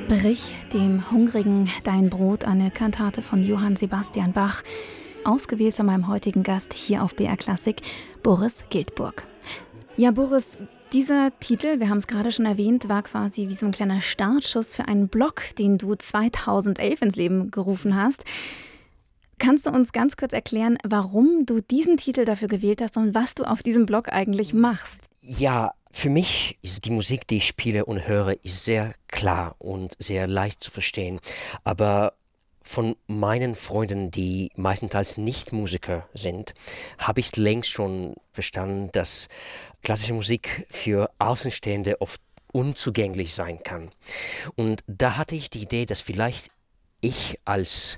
Brich dem Hungrigen dein Brot, eine Kantate von Johann Sebastian Bach, ausgewählt von meinem heutigen Gast hier auf BR Klassik, Boris Giltburg. Ja, Boris, dieser Titel, wir haben es gerade schon erwähnt, war quasi wie so ein kleiner Startschuss für einen Blog, den du 2011 ins Leben gerufen hast. Kannst du uns ganz kurz erklären, warum du diesen Titel dafür gewählt hast und was du auf diesem Blog eigentlich machst? Ja, für mich ist die Musik, die ich spiele und höre, ist sehr klar und sehr leicht zu verstehen. Aber von meinen Freunden, die meistenteils nicht Musiker sind, habe ich längst schon verstanden, dass klassische Musik für Außenstehende oft unzugänglich sein kann. Und da hatte ich die Idee, dass vielleicht ich als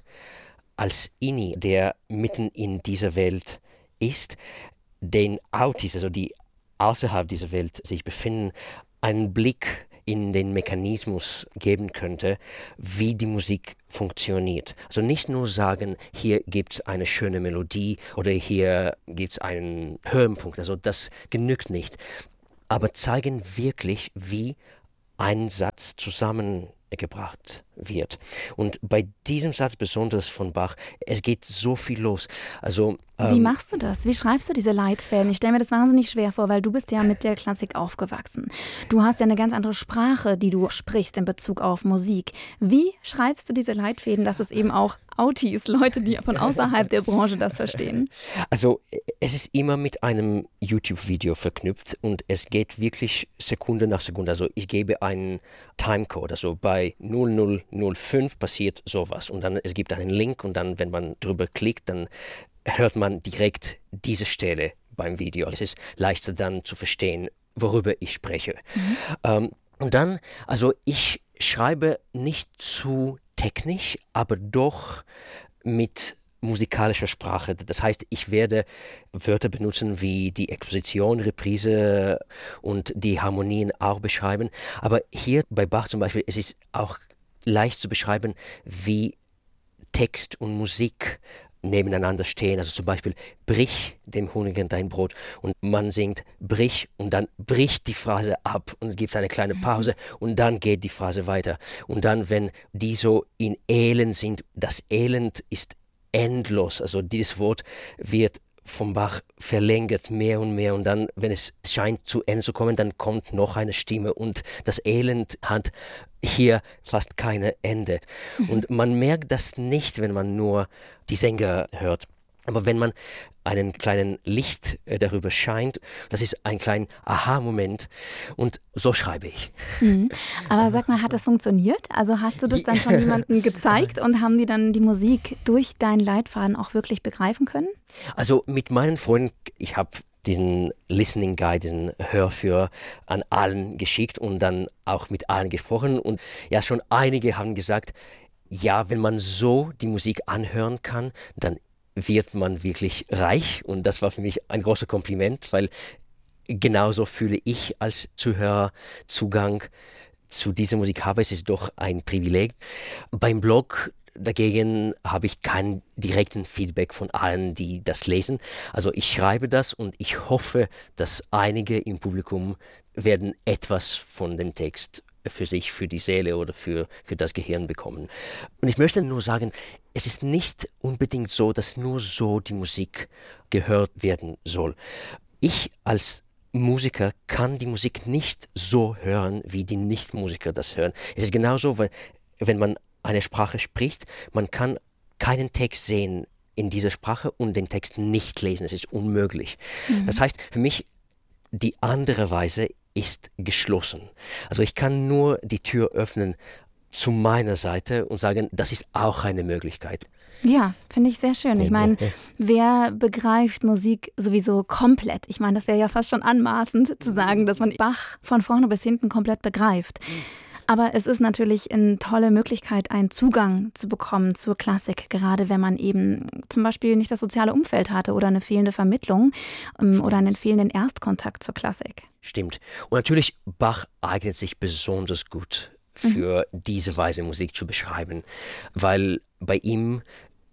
Inni, der mitten in dieser Welt ist, den Autis, also die außerhalb dieser Welt sich befinden, einen Blick in den Mechanismus geben könnte, wie die Musik funktioniert. Also nicht nur sagen, hier gibt es eine schöne Melodie oder hier gibt es einen Höhepunkt, also das genügt nicht. Aber zeigen wirklich, wie ein Satz zusammengebracht wird. Und bei diesem Satz, besonders von Bach, es geht so viel los. Also, wie machst du das? Wie schreibst du diese Leitfäden? Ich stelle mir das wahnsinnig schwer vor, weil du bist ja mit der Klassik aufgewachsen. Du hast ja eine ganz andere Sprache, die du sprichst in Bezug auf Musik. Wie schreibst du diese Leitfäden, dass es eben auch Autis, Leute, die von außerhalb der Branche das verstehen? Also es ist immer mit einem YouTube-Video verknüpft und es geht wirklich Sekunde nach Sekunde. Also ich gebe einen Timecode, also bei 0005 passiert sowas und dann es gibt einen Link und dann, wenn man drüber klickt, dann hört man direkt diese Stelle beim Video. Es ist leichter dann zu verstehen, worüber ich spreche. Und dann, also ich schreibe nicht zu technisch, aber doch mit musikalischer Sprache. Das heißt, ich werde Wörter benutzen wie die Exposition, Reprise und die Harmonien auch beschreiben. Aber hier bei Bach zum Beispiel, es ist auch leicht zu beschreiben, wie Text und Musik nebeneinander stehen. Also zum Beispiel, brich dem Hungrigen dein Brot und man singt brich und dann bricht die Phrase ab und gibt eine kleine Pause und dann geht die Phrase weiter. Und dann, wenn die so in Elend sind, das Elend ist endlos, also dieses Wort wird vom Bach verlängert mehr und mehr und dann, wenn es scheint zu Ende zu kommen, dann kommt noch eine Stimme und das Elend hat hier fast kein Ende. Und man merkt das nicht, wenn man nur die Sänger hört. Aber wenn man einen kleinen Licht darüber scheint, das ist ein kleiner Aha-Moment und so schreibe ich. Aber sag mal, hat das funktioniert? Also hast du das dann schon jemandem gezeigt und haben die dann die Musik durch deinen Leitfaden auch wirklich begreifen können? Also mit meinen Freunden, ich habe diesen Listening Guide, diesen Hörführer an allen geschickt und dann auch mit allen gesprochen und ja, schon einige haben gesagt, ja, wenn man so die Musik anhören kann, dann wird man wirklich reich und das war für mich ein großer Kompliment, weil genauso fühle ich als Zuhörer Zugang zu dieser Musik habe. Es ist doch ein Privileg. Beim Blog dagegen habe ich keinen direkten Feedback von allen, die das lesen. Also ich schreibe das und ich hoffe, dass einige im Publikum werden etwas von dem Text für sich, für die Seele oder für das Gehirn bekommen. Und ich möchte nur sagen, es ist nicht unbedingt so, dass nur so die Musik gehört werden soll. Ich als Musiker kann die Musik nicht so hören, wie die Nicht-Musiker das hören. Es ist genauso, weil wenn man eine Sprache spricht, man kann keinen Text sehen in dieser Sprache und den Text nicht lesen. Es ist unmöglich. Das heißt, für mich die andere Weise ist geschlossen. Also ich kann nur die Tür öffnen zu meiner Seite und sagen, das ist auch eine Möglichkeit. Ja, finde ich sehr schön. Ich meine, wer begreift Musik sowieso komplett? Ich meine, das wäre ja fast schon anmaßend zu sagen, dass man Bach von vorne bis hinten komplett begreift. Aber es ist natürlich eine tolle Möglichkeit, einen Zugang zu bekommen zur Klassik, gerade wenn man eben zum Beispiel nicht das soziale Umfeld hatte oder eine fehlende Vermittlung oder einen fehlenden Erstkontakt zur Klassik. Stimmt. Und natürlich, Bach eignet sich besonders gut für diese Weise Musik zu beschreiben, weil bei ihm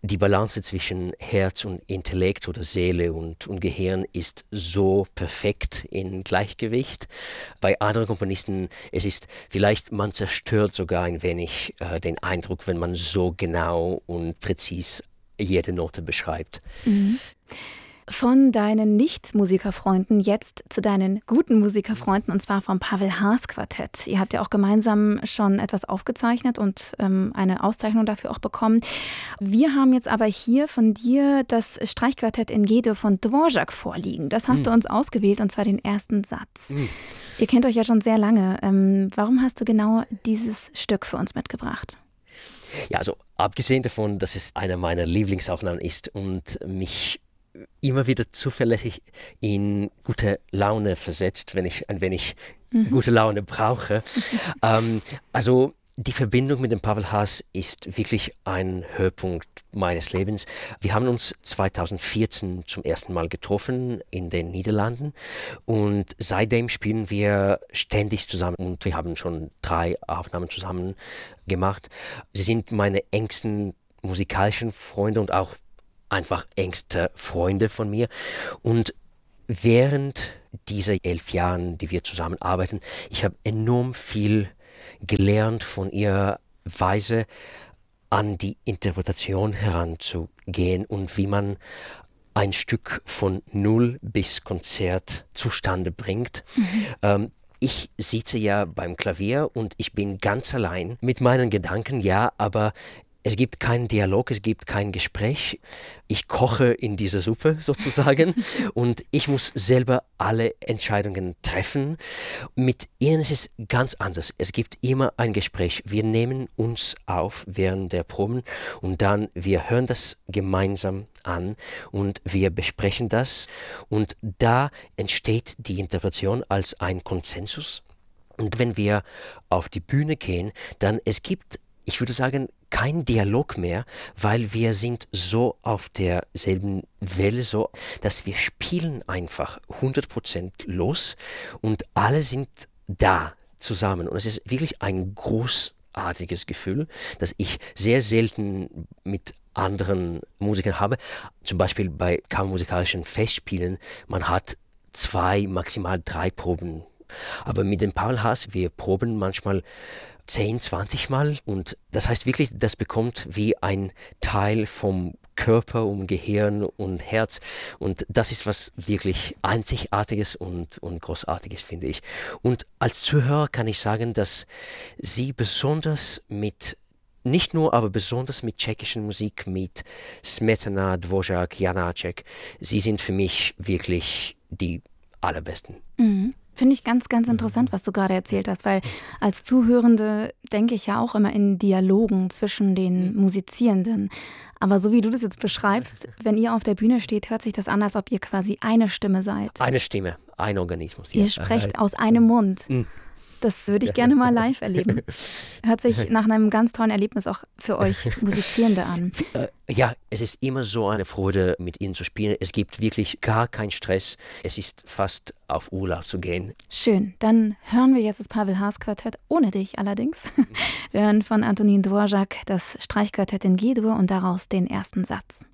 die Balance zwischen Herz und Intellekt oder Seele und Gehirn ist so perfekt in Gleichgewicht. Bei anderen Komponisten, es ist vielleicht, man zerstört sogar ein wenig den Eindruck, wenn man so genau und präzis jede Note beschreibt. Mhm. Von deinen Nicht-Musikerfreunden jetzt zu deinen guten Musikerfreunden, und zwar vom Pavel Haas Quartett. Ihr habt ja auch gemeinsam schon etwas aufgezeichnet und eine Auszeichnung dafür auch bekommen. Wir haben jetzt aber hier von dir das Streichquartett in G-Dur von Dvorak vorliegen. Das hast du uns ausgewählt, und zwar den ersten Satz. Ihr kennt euch ja schon sehr lange. Warum hast du genau dieses Stück für uns mitgebracht? Ja, also abgesehen davon, dass es einer meiner Lieblingsaufnahmen ist und mich immer wieder zuverlässig in gute Laune versetzt, wenn ich ein wenig gute Laune brauche. Also die Verbindung mit dem Pavel Haas ist wirklich ein Höhepunkt meines Lebens. Wir haben uns 2014 zum ersten Mal getroffen in den Niederlanden und seitdem spielen wir ständig zusammen und wir haben schon 3 Aufnahmen zusammen gemacht. Sie sind meine engsten musikalischen Freunde und auch einfach engste Freunde von mir. Und während dieser 11 Jahren, die wir zusammenarbeiten, ich habe enorm viel gelernt von ihrer Weise, an die Interpretation heranzugehen und wie man ein Stück von Null bis Konzert zustande bringt. Ich sitze ja beim Klavier und ich bin ganz allein mit meinen Gedanken, ja, aber es gibt keinen Dialog, es gibt kein Gespräch. Ich koche in dieser Suppe sozusagen und ich muss selber alle Entscheidungen treffen. Mit ihnen ist es ganz anders. Es gibt immer ein Gespräch. Wir nehmen uns auf während der Proben und dann wir hören das gemeinsam an und wir besprechen das. Und da entsteht die Interpretation als ein Konsensus. Und wenn wir auf die Bühne gehen, dann es gibt, ich würde sagen, kein Dialog mehr, weil wir sind so auf derselben Welle, so, dass wir spielen einfach 100% los und alle sind da zusammen. Und es ist wirklich ein großartiges Gefühl, das ich sehr selten mit anderen Musikern habe. Zum Beispiel bei kammermusikalischen Festspielen, man hat 2, maximal 3 Proben. Aber mit dem Pavel Haas, wir proben manchmal 10, 20 Mal und das heißt wirklich, das bekommt wie ein Teil vom Körper und Gehirn und Herz und das ist was wirklich Einzigartiges und Großartiges, finde ich. Und als Zuhörer kann ich sagen, dass sie besonders mit, nicht nur, aber besonders mit tschechischen Musik, mit Smetana, Dvořák, Janáček, sie sind für mich wirklich die allerbesten. Mhm. Finde ich ganz, ganz interessant, was du gerade erzählt hast, weil als Zuhörende denke ich ja auch immer in Dialogen zwischen den Musizierenden. Aber so wie du das jetzt beschreibst, wenn ihr auf der Bühne steht, hört sich das an, als ob ihr quasi eine Stimme seid. Eine Stimme, ein Organismus. Ihr sprecht aus einem Mund. Das würde ich gerne mal live erleben. Hört sich nach einem ganz tollen Erlebnis auch für euch Musizierende an. Ja, es ist immer so eine Freude, mit ihnen zu spielen. Es gibt wirklich gar keinen Stress. Es ist fast auf Urlaub zu gehen. Schön, dann hören wir jetzt das Pavel Haas Quartett, ohne dich allerdings. Wir hören von Antonín Dvořák das Streichquartett in G-Dur und daraus den ersten Satz.